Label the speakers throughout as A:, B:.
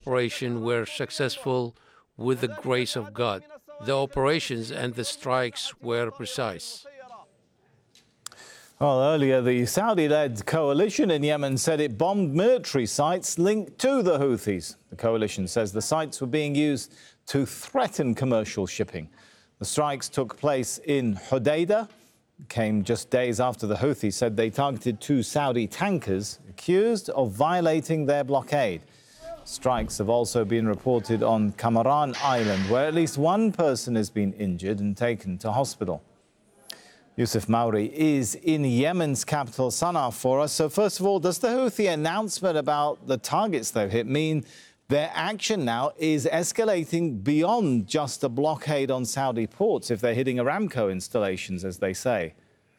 A: operation were successful with the grace of God. The operations and the strikes were precise.
B: Well, earlier, the Saudi-led coalition in Yemen said it bombed military sites linked to the Houthis. The coalition says the sites were being used to threaten commercial shipping. The strikes took place in Hodeidah, came just days after the Houthis said they targeted 2 Saudi tankers accused of violating their blockade. Strikes have also been reported on Kamaran Island, where at least 1 person has been injured and taken to hospital. Yusuf Mauri is in Yemen's capital, Sana'a, for us. So first of all, does the Houthi announcement about the targets they've hit mean their action now is escalating beyond just a blockade on Saudi ports if they're hitting Aramco installations, as they say?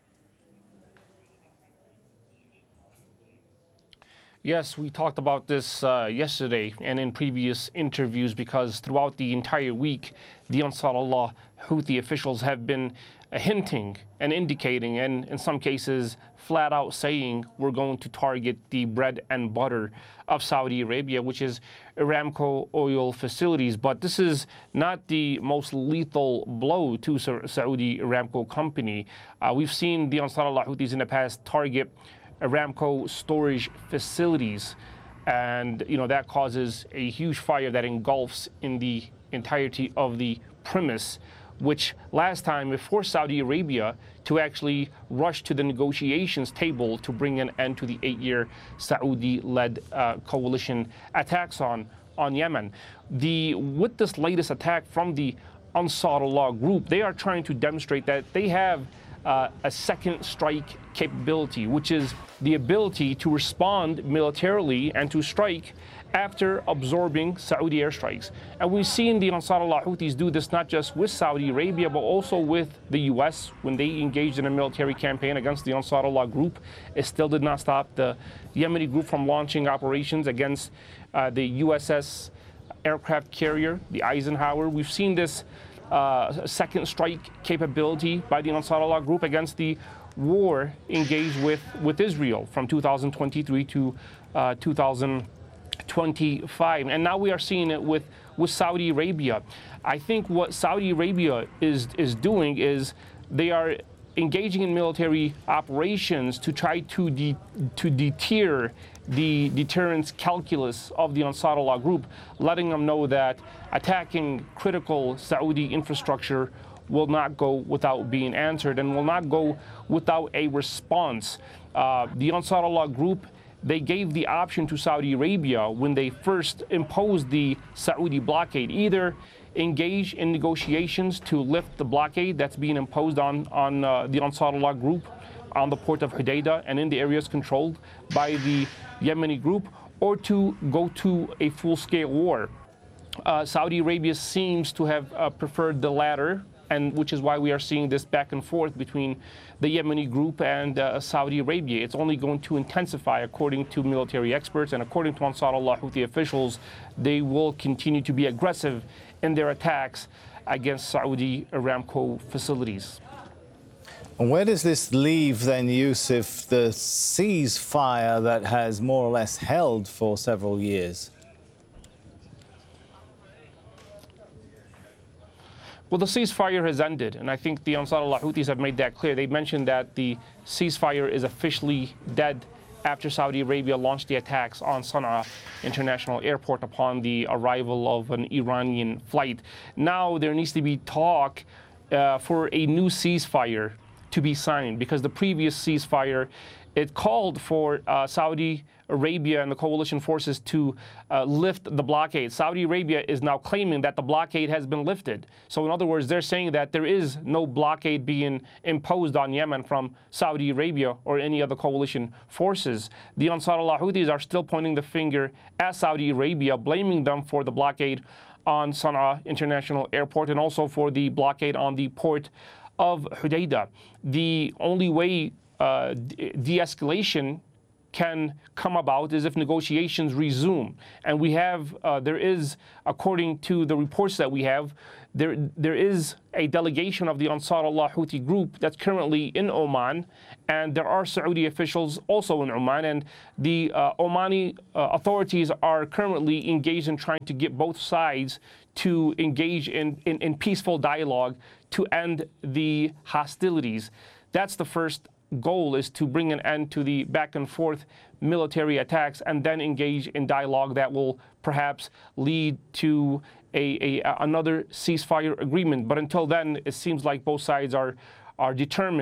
C: Yes, we talked about this yesterday and in previous interviews, because throughout the entire week, the Ansarullah Houthi officials have been hinting and indicating, and in some cases flat out saying, we're going to target the bread and butter of Saudi Arabia, which is Aramco oil facilities. But this is not the most lethal blow to Saudi Aramco company. We've seen the Ansarullah Houthis in the past target Aramco storage facilities, and that causes a huge fire that engulfs in the entirety of the premise, which last time it forced Saudi Arabia to actually rush to the negotiations table to bring an end to the 8-year Saudi-led coalition attacks on Yemen. With this latest attack from the Ansarullah group, they are trying to demonstrate that they have a second strike capability, which is the ability to respond militarily and to strike after absorbing Saudi airstrikes. And we've seen the Ansarullah Houthis do this not just with Saudi Arabia, but also with the U.S. when they engaged in a military campaign against the Ansarullah group. It still did not stop the Yemeni group from launching operations against the USS aircraft carrier, the Eisenhower. We've seen this second strike capability by the Ansarullah group against the war engaged with Israel from 2023 to 2025. And now we are seeing it with Saudi Arabia. I think what Saudi Arabia is doing is they are engaging in military operations to try to deter the deterrence calculus of the Ansarullah group, letting them know that attacking critical Saudi infrastructure will not go without being answered and will not go without a response. The Ansarullah group, they gave the option to Saudi Arabia when they first imposed the Saudi blockade, either engage in negotiations to lift the blockade that's being imposed on the Ansarullah group on the port of Hodeidah and in the areas controlled by the Yemeni group, or to go to a full-scale war. Saudi Arabia seems to have preferred the latter, and which is why we are seeing this back and forth between the Yemeni group and Saudi Arabia. It's only going to intensify, according to military experts and according to Ansarullah Houthi officials. They will continue to be aggressive in their attacks against Saudi Aramco facilities.
B: And where does this leave then, Yusuf, the ceasefire that has more or less held for several years?
C: Well, the ceasefire has ended, and I think the Ansarullah Houthis have made that clear. They mentioned that the ceasefire is officially dead after Saudi Arabia launched the attacks on Sana'a International Airport upon the arrival of an Iranian flight. Now there needs to be talk for a new ceasefire to be signed, because the previous ceasefire, it called for Saudi Arabia and the coalition forces to lift the blockade. Saudi Arabia is now claiming that the blockade has been lifted. So in other words, they're saying that there is no blockade being imposed on Yemen from Saudi Arabia or any other coalition forces. The Ansarullah Houthis are still pointing the finger at Saudi Arabia, blaming them for the blockade on Sana'a International Airport and also for the blockade on the port of Hodeidah. The only way de-escalation can come about is if negotiations resume. And we have, there is, according to the reports that we have, there is a delegation of the Ansar Allah Houthi group that's currently in Oman, and there are Saudi officials also in Oman, and the Omani authorities are currently engaged in trying to get both sides to engage in peaceful dialogue to end the hostilities. That's the first goal, is to bring an end to the back and forth military attacks and then engage in dialogue that will perhaps lead to another ceasefire agreement. But until then, it seems like both sides are determined